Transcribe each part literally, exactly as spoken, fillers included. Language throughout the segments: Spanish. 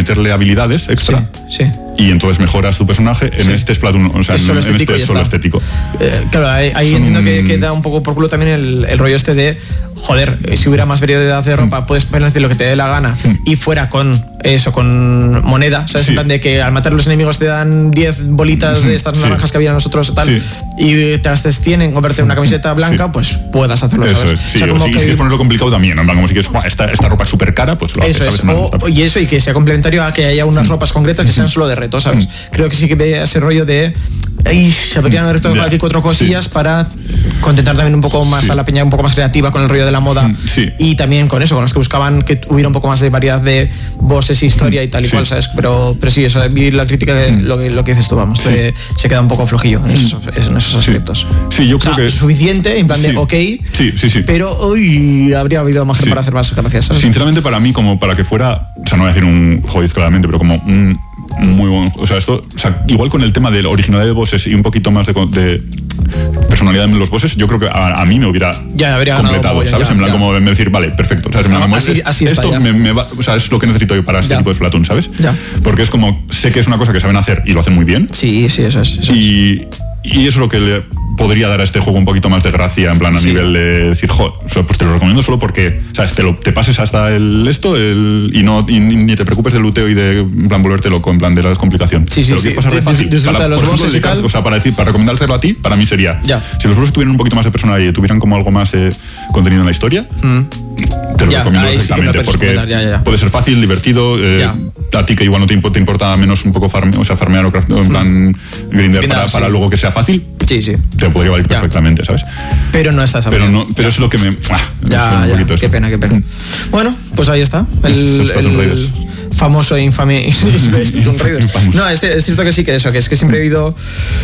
meterle habilidades extra. Sí, sí. Y entonces mejoras tu personaje. En Sí. este Splatoon, o sea, Es en, solo en este es solo estético. Eh, claro, ahí, ahí Son entiendo un- que, que da un poco por culo también el, el rollo este de, joder, eh, si hubiera más variedad de ropa, puedes ponerte lo que te dé la gana y fuera con eso, con moneda, ¿sabes? Sí. En plan de que al matar a los enemigos te dan diez bolitas de estas Sí. naranjas que había nosotros tal, Sí. y te gastes cien en comprarte una camiseta blanca, Sí. pues puedas hacerlo, Eso ¿sabes? es, sí, O sea, o como si, que- si quieres ponerlo complicado también, en plan, como si quieres, "Buah, esta, esta ropa es súper cara, pues lo haces, Eso ¿sabes? es, En plan, o, está- y eso, y que sea complementario a que haya unas ropas concretas que sean solo de reto, ¿sabes? Creo que sí que ve ese rollo de, "Ay, se podrían haber tocado Ya, aquí cuatro cosillas sí. para contentar también un poco más Sí. a la peña un poco más creativa con el rollo de la moda". Sí. Y también con eso, con los que buscaban que hubiera un poco más de variedad de voces, historia y tal y Sí. cual, ¿sabes? Pero, pero sí, eso, vi la crítica de lo que, lo que dices tú, vamos, Sí. de- se queda un poco flojillo en esos, en esos Sí. aspectos. Sí, yo O sea, creo que suficiente, en plan de Sí. ok, Sí, sí, sí. pero hoy habría habido margen Sí. para hacer más gracias, ¿sabes? Sinceramente, para mí, como para que fuera, o sea, no voy a decir un juego claramente, pero como un muy bueno, o sea, esto, o sea, igual con el tema de la originalidad de bosses y un poquito más de, de personalidad en los bosses, yo creo que a, a mí me hubiera Ya, habría ganado completado, mogollón, ¿sabes? ya, en plan, ya. como en decir, vale, perfecto, ¿sabes? En plan, No, como así- es- así está, esto ya. me, me va, o sea, es lo que necesito yo para este Ya. tipo de Splatoon, ¿sabes? Ya. Porque es como, sé que es una cosa que saben hacer y lo hacen muy bien, Sí, sí, eso es. Eso es. y, y eso es lo que le podría dar a este juego un poquito más de gracia, en plan a Sí. nivel de decir, jo, o sea, pues te lo recomiendo solo porque, ¿sabes? Te, lo, te pases hasta el esto el, y no y ni te preocupes del luteo y de en plan volverte loco, en plan de la descomplicación. Sí, sí, te lo sí. quieres pasar de Dis- fácil. disfruta Para, de los por ejemplo, bosses y dedicar- tal. O sea, para decir, para recomendártelo a ti, para mí sería, Ya. si los bosses tuvieran un poquito más de personalidad y tuvieran como algo más eh, contenido en la historia, te lo Ya, recomiendo ahí sí que me lo perfectamente puedes porque recomendar, ya, ya, ya. puede ser fácil, divertido, eh, Ya. a ti que igual no te, impo- te importa menos un poco farme, o sea, farmear o craft- o en plan grinder Grindar, para, sí. para luego que sea fácil, Sí, sí. te podría valer Ya. perfectamente, ¿sabes? Pero no es esa Pero variedad. no, pero es lo que me. ah, Ya, un ya, poquito qué esto. pena, qué pena. Bueno, pues ahí está. El, Esos Splatoon el Raiders. famoso e infame Splatoon Raiders. Infamous. No, es, es cierto que sí, que eso, que es que siempre he oído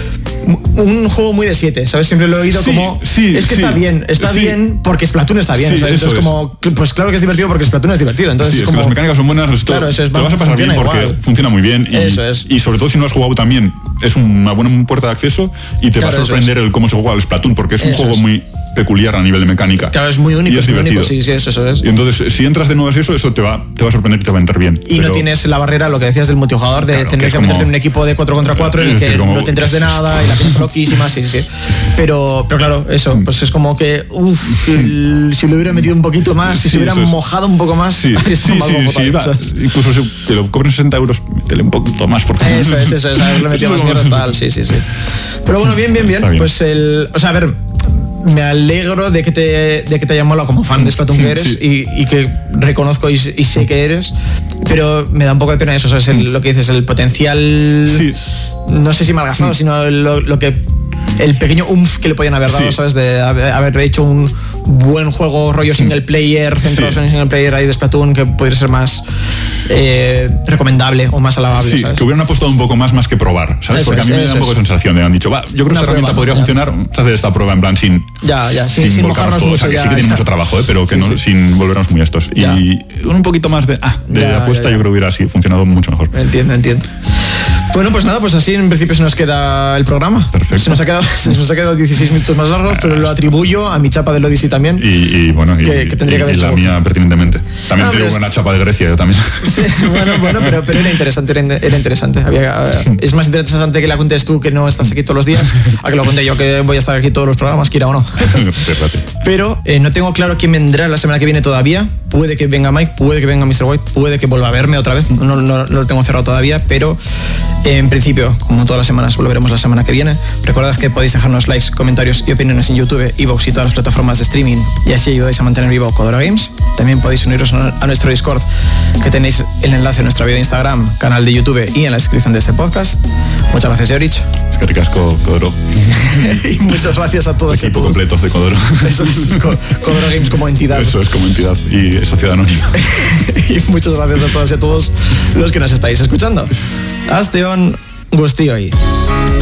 un juego muy de siete, ¿sabes? Siempre lo he oído Sí, como. sí, es que sí. está bien, está Sí. bien porque Splatoon está bien, Sí, ¿sabes? eso Entonces, es. como. Pues claro que es divertido porque Splatoon es divertido. Entonces, Sí, es es como. que las mecánicas son buenas, esto Claro, eso es, te vas a pasar bien funciona porque igual. funciona muy bien. Y, Eso es. y sobre todo si no has jugado también, es una buena puerta de acceso y te Claro, va a eso sorprender el cómo se juega el Splatoon, porque es un Eso juego es. muy peculiar a nivel de mecánica. Claro, es muy único, y es, es, muy divertido. único. Sí, sí, eso, eso es. Y entonces, si entras de nuevo a eso, eso te va, te va a sorprender y te va a entrar bien. Y no Pero- tienes la barrera, lo que decías del multijugador, de Claro, tener que es que meterte como- en un equipo de cuatro contra cuatro en el Es que decir, como- no te enteras de nada y la piensas loquísima, sí, sí, sí. Pero, pero claro, eso, pues es como que, uff, si lo hubiera metido un poquito más, si Sí, se hubiera eso es. mojado un poco más, Sí, habría sí, estado más sí, guapo sí, también, va. ¿sabes? Incluso si te lo cobran sesenta euros, métele un poquito más, por favor. Eso es, eso es, haberle metido más mierda tal, sí, sí, sí. Pero bueno, bien, bien, bien. Está bien. Pues el. O sea, a ver. Me alegro de que te, de que te haya molado como fan de Splatoon que eres Sí. y, y que reconozco y, y sé que eres, pero me da un poco de pena eso, ¿sabes? El- lo que dices, el potencial, Sí. no sé si malgastado, sino lo, lo que el pequeño umf que le podían haber dado, Sí. ¿sabes? De haber, haber hecho un buen juego rollo single player, centrado Sí. en el single player ahí de Splatoon, que pudiera ser más eh, recomendable o más alabable, Sí, ¿sabes? que hubieran apostado un poco más más que probar, ¿sabes? Eso Porque es, a mí me da eso un poco es. de sensación de han dicho, va, yo creo que Una esta herramienta prueba, podría ¿no? funcionar, se hace esta prueba en plan sin Ya, ya, sin, sin volcarnos mojarnos todo, mucho. o sea, que ya, sí que tiene ya. mucho trabajo, ¿eh? Pero que Sí, no, sí. sin volvernos muy estos. Ya. Y un poquito más de, ah, de Ya, apuesta ya, ya. yo creo que hubiera así funcionado mucho mejor. Entiendo, entiendo. Bueno, pues nada, pues así en principio se nos queda el programa. Perfecto. Se nos ha quedado, se nos ha quedado dieciséis minutos más largos, pero lo atribuyo a mi chapa del Odyssey también. Y, y bueno, y, Que- que tendría y- que haber y la hecho. mía pertinentemente. También Ah, te pero digo es- buena chapa de Grecia, yo también. Sí, bueno, bueno, pero, pero era interesante, era, era interesante. Había, es más interesante que la cuentes tú, que no estás aquí todos los días, a que lo cuente yo, que voy a estar aquí todos los programas, quiera o no. Fíjate. Pero eh, no tengo claro quién vendrá la semana que viene todavía. Puede que venga Mike, puede que venga mister White, puede que vuelva a verme otra vez. No, no, no lo tengo cerrado todavía, pero eh, en principio, como todas las semanas, volveremos la semana que viene. Recordad que podéis dejarnos likes, comentarios y opiniones en YouTube, iVoox y todas las plataformas de streaming, y así ayudáis a mantener vivo Codora Games. También podéis uniros a a nuestro Discord, que tenéis el enlace en nuestra bio de Instagram, canal de YouTube y en la descripción de este podcast. Muchas gracias, Yorich. Es que ricasco, Codoro. Y muchas gracias a todos y a Equipo todos. completo de Codoro. Eso es Co- Codora Games como entidad. Eso es como entidad y sociedad anónima. Y muchas gracias a todos y a todos los que nos estáis escuchando. Hasta un gustío.